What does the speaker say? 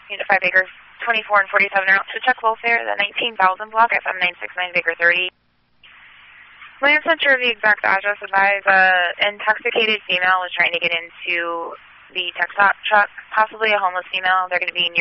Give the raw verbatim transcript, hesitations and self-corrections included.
Unit five Baker twenty-four and forty-seven are out to check welfare, the nineteen thousand block at seven nine six nine Baker thirty. Land Center of the exact address advised an intoxicated female was trying to get into the text truck, possibly a homeless female. They're going to be near